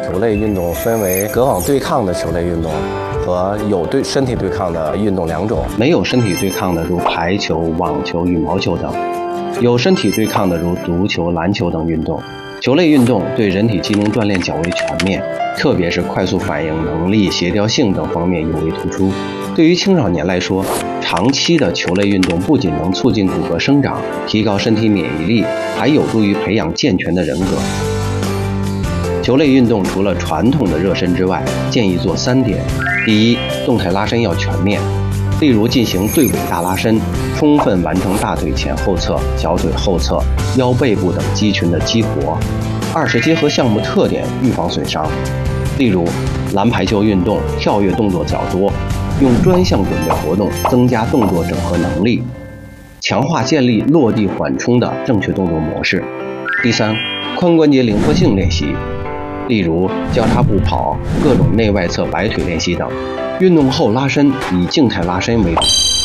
球类运动分为隔网对抗的球类运动和有身体对抗的运动两种。 没有身体对抗的如排球、网球、羽毛球等；有身体对抗的如足球、篮球等运动。球类运动对人体机能锻炼较为全面，特别是快速反应能力、协调性等方面尤为突出。对于青少年来说，长期的球类运动不仅能促进骨骼生长，提高身体免疫力，还有助于培养健全的人格。球类运动除了传统的热身之外，建议做3点：第一，动态拉伸要全面，例如进行对尾大拉伸，充分完成大腿前后侧、小腿后侧、腰背部等肌群的激活。二是结合项目特点预防损伤，例如篮排球运动跳跃动作较多，用专项准备活动增加动作整合能力，强化建立落地缓冲的正确动作模式。第三，髋关节灵活性练习，例如交叉步跑、各种内外侧摆腿练习等。运动后拉伸以静态拉伸为主。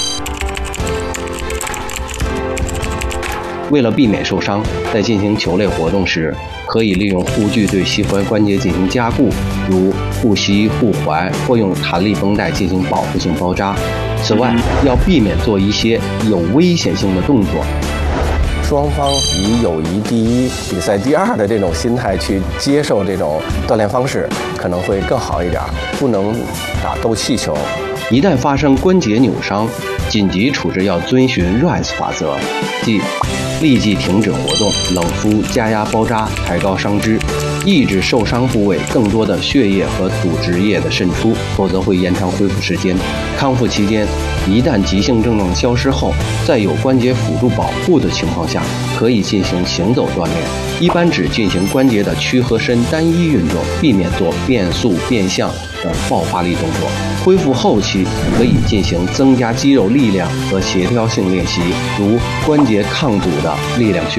为了避免受伤，在进行球类活动时，可以利用护具对膝踝关节进行加固，如护膝、护踝，或用弹力绷带进行保护性包扎。此外，要避免做一些有危险性的动作。 双方以友谊第一、比赛第二的这种心态去接受这种锻炼方式，可能会更好一点。不能打斗气球。 一旦发生关节扭伤，紧急处置要遵循 RICE 法则，即立即停止活动、冷敷、加压包扎、抬高伤肢，抑制受伤部位更多的血液和组织液的渗出，否则会延长恢复时间。康复期间，一旦急性症状消失后，在有关节辅助保护的情况下，可以进行行走锻炼，一般只进行关节的屈和伸单一运动，避免做变速、变向等爆发力动作。恢复后期可以进行增加肌肉力量和协调性练习，如关节抗阻的力量训练。